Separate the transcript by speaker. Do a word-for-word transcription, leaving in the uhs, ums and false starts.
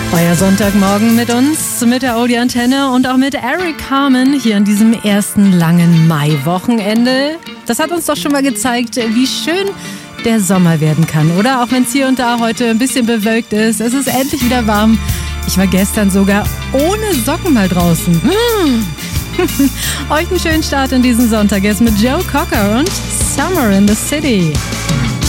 Speaker 1: Euer Sonntagmorgen mit uns, mit der Audi Antenne und auch mit Eric Carmen hier an diesem ersten langen Mai-Wochenende. Das hat uns doch schon mal gezeigt, wie schön der Sommer werden kann, oder? Auch wenn es hier und da heute ein bisschen bewölkt ist. Es ist endlich wieder warm. Ich war gestern sogar ohne Socken mal draußen. Mmh. Euch einen schönen Start in diesen Sonntag jetzt mit Joe Cocker und Summer in the City.